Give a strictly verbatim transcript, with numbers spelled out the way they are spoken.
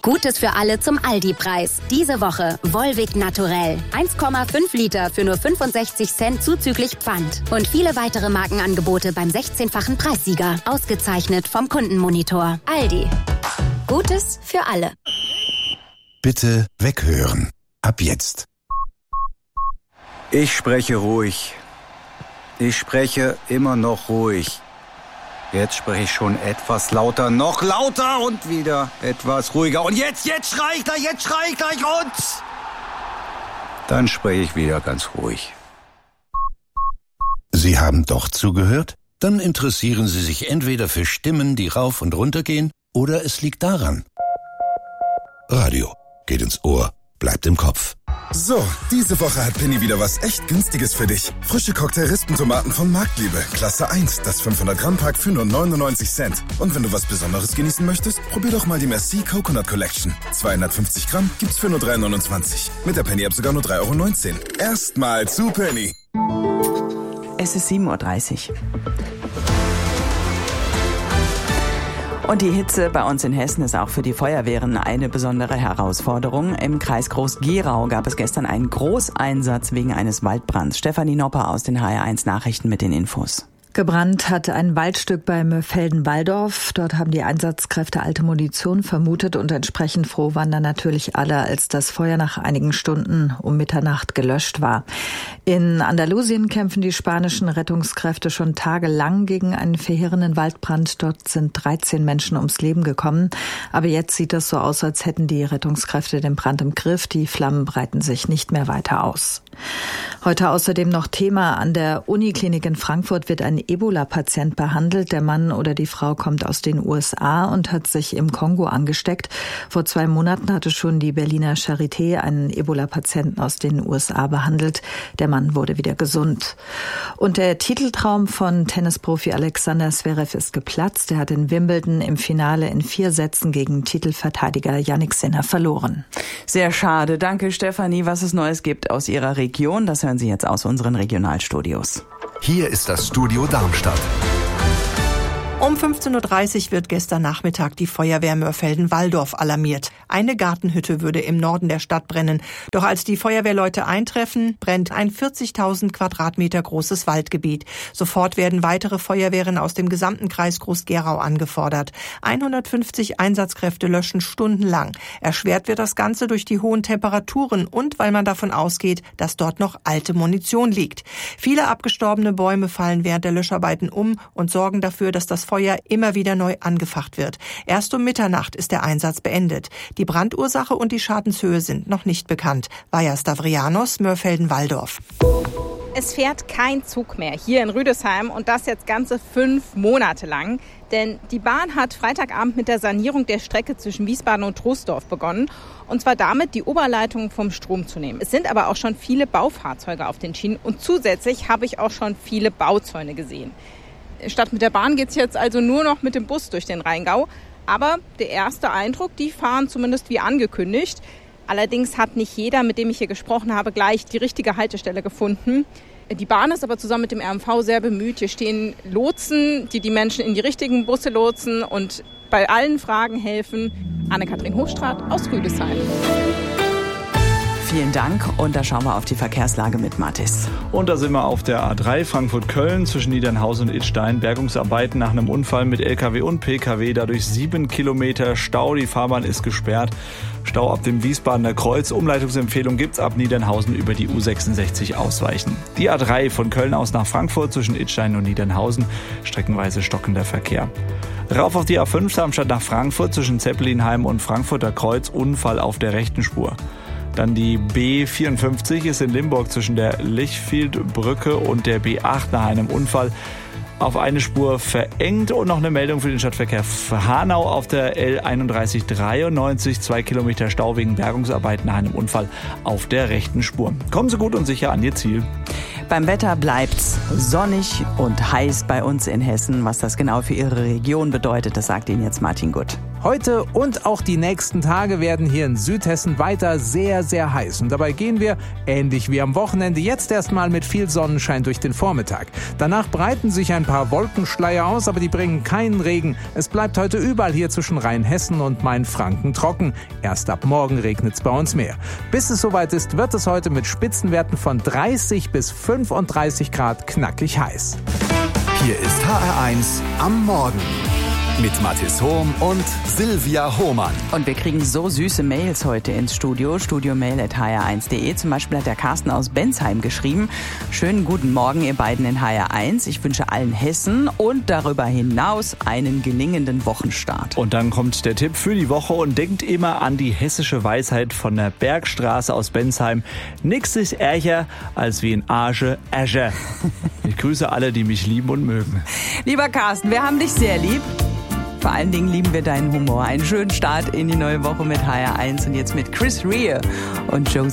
Gutes für alle zum Aldi-Preis. Diese Woche Volvic Naturell. eins Komma fünf Liter für nur fünfundsechzig Cent zuzüglich Pfand. Und viele weitere Markenangebote beim sechzehnfachen Preissieger. Ausgezeichnet vom Kundenmonitor. Aldi. Gutes für alle. Bitte weghören. Ab jetzt. Ich spreche ruhig. Ich spreche immer noch ruhig. Jetzt spreche ich schon etwas lauter, noch lauter und wieder etwas ruhiger. Und jetzt, jetzt schrei ich gleich, jetzt schrei ich gleich und... Dann spreche ich wieder ganz ruhig. Sie haben doch zugehört? Dann interessieren Sie sich entweder für Stimmen, die rauf und runter gehen, oder es liegt daran. Radio geht ins Ohr, bleibt im Kopf. So, diese Woche hat Penny wieder was echt Günstiges für dich. Frische Cocktail-Rispentomaten von Marktliebe, Klasse eins, das fünfhundert Gramm Pack für nur neunundneunzig Cent. Und wenn du was Besonderes genießen möchtest, probier doch mal die Merci Coconut Collection. zweihundertfünfzig Gramm gibt's für nur drei neunundzwanzig. Mit der Penny-App sogar nur drei Euro neunzehn. Erstmal zu Penny. Es ist sieben Uhr dreißig. Und die Hitze bei uns in Hessen ist auch für die Feuerwehren eine besondere Herausforderung. Im Kreis Groß-Gerau gab es gestern einen Großeinsatz wegen eines Waldbrands. Stefanie Nopper aus den H R eins Nachrichten mit den Infos. Gebrannt hat ein Waldstück bei Mörfelden-Walldorf. Dort haben die Einsatzkräfte alte Munition vermutet und entsprechend froh waren dann natürlich alle, als das Feuer nach einigen Stunden um Mitternacht gelöscht war. In Andalusien kämpfen die spanischen Rettungskräfte schon tagelang gegen einen verheerenden Waldbrand. Dort sind dreizehn Menschen ums Leben gekommen. Aber jetzt sieht es so aus, als hätten die Rettungskräfte den Brand im Griff. Die Flammen breiten sich nicht mehr weiter aus. Heute außerdem noch Thema. An der Uniklinik in Frankfurt wird ein Ebola-Patient behandelt. Der Mann oder die Frau kommt aus den U S A und hat sich im Kongo angesteckt. Vor zwei Monaten hatte schon die Berliner Charité einen Ebola-Patienten aus den U S A behandelt. Der Mann wurde wieder gesund. Und der Titeltraum von Tennisprofi Alexander Zverev ist geplatzt. Er hat in Wimbledon im Finale in vier Sätzen gegen Titelverteidiger Jannik Sinner verloren. Sehr schade. Danke, Stefanie. Was es Neues gibt aus Ihrer Region, das hören Sie jetzt aus unseren Regionalstudios. Hier ist das Studio Darmstadt. Um fünfzehn Uhr dreißig wird gestern Nachmittag die Feuerwehr Mörfelden-Walldorf alarmiert. Eine Gartenhütte würde im Norden der Stadt brennen. Doch als die Feuerwehrleute eintreffen, brennt ein vierzigtausend Quadratmeter großes Waldgebiet. Sofort werden weitere Feuerwehren aus dem gesamten Kreis Groß-Gerau angefordert. hundertfünfzig Einsatzkräfte löschen stundenlang. Erschwert wird das Ganze durch die hohen Temperaturen und weil man davon ausgeht, dass dort noch alte Munition liegt. Viele abgestorbene Bäume fallen während der Löscharbeiten um und sorgen dafür, dass das Feuer immer wieder neu angefacht wird. Erst um Mitternacht ist der Einsatz beendet. Die Brandursache und die Schadenshöhe sind noch nicht bekannt. Vaja Stavrianos, Mörfelden-Walldorf. Es fährt kein Zug mehr hier in Rüdesheim und das jetzt ganze fünf Monate lang. Denn die Bahn hat Freitagabend mit der Sanierung der Strecke zwischen Wiesbaden und Troisdorf begonnen. Und zwar damit, die Oberleitung vom Strom zu nehmen. Es sind aber auch schon viele Baufahrzeuge auf den Schienen und zusätzlich habe ich auch schon viele Bauzäune gesehen. Statt mit der Bahn geht's jetzt also nur noch mit dem Bus durch den Rheingau. Aber der erste Eindruck, die fahren zumindest wie angekündigt. Allerdings hat nicht jeder, mit dem ich hier gesprochen habe, gleich die richtige Haltestelle gefunden. Die Bahn ist aber zusammen mit dem R M V sehr bemüht. Hier stehen Lotsen, die die Menschen in die richtigen Busse lotsen und bei allen Fragen helfen. Anne-Kathrin Hochstraat aus Rüdesheim. Vielen Dank und da schauen wir auf die Verkehrslage mit Mathis. Und da sind wir auf der A drei Frankfurt-Köln zwischen Niedernhausen und Idstein. Bergungsarbeiten nach einem Unfall mit L K W und P K W. Dadurch sieben Kilometer Stau. Die Fahrbahn ist gesperrt. Stau ab dem Wiesbadener Kreuz. Umleitungsempfehlung gibt's ab Niedernhausen über die U sechsundsechzig ausweichen. Die A drei von Köln aus nach Frankfurt zwischen Idstein und Niedernhausen. Streckenweise stockender Verkehr. Rauf auf die A fünf Darmstadt nach Frankfurt zwischen Zeppelinheim und Frankfurter Kreuz. Unfall auf der rechten Spur. Dann die B vierundfünfzig ist in Limburg zwischen der Lichfieldbrücke und der B acht nach einem Unfall auf eine Spur verengt. Und noch eine Meldung für den Stadtverkehr Hanau auf der L einunddreißig dreiundneunzig. Zwei Kilometer Stau wegen Bergungsarbeiten nach einem Unfall auf der rechten Spur. Kommen Sie gut und sicher an Ihr Ziel. Beim Wetter bleibt's sonnig und heiß bei uns in Hessen. Was das genau für Ihre Region bedeutet, das sagt Ihnen jetzt Martin Gutt. Heute und auch die nächsten Tage werden hier in Südhessen weiter sehr, sehr heiß. Und dabei gehen wir, ähnlich wie am Wochenende, jetzt erstmal mit viel Sonnenschein durch den Vormittag. Danach breiten sich ein paar Wolkenschleier aus, aber die bringen keinen Regen. Es bleibt heute überall hier zwischen Rheinhessen und Mainfranken trocken. Erst ab morgen regnet es bei uns mehr. Bis es soweit ist, wird es heute mit Spitzenwerten von dreißig bis fünfunddreißig Grad knackig heiß. Hier ist H R eins am Morgen. Mit Mathis Hohm und Silvia Hohmann. Und wir kriegen so süße Mails heute ins Studio. studiomail at h r eins punkt de. Zum Beispiel hat der Carsten aus Bensheim geschrieben. Schönen guten Morgen, ihr beiden in H R eins. Ich wünsche allen Hessen und darüber hinaus einen gelingenden Wochenstart. Und dann kommt der Tipp für die Woche und denkt immer an die hessische Weisheit von der Bergstraße aus Bensheim. Nix ist ärger als wie ein Arge Äscher. Ich grüße alle, die mich lieben und mögen. Lieber Carsten, wir haben dich sehr lieb. Vor allen Dingen lieben wir deinen Humor. Einen schönen Start in die neue Woche mit H R eins und jetzt mit Chris Rea und Joe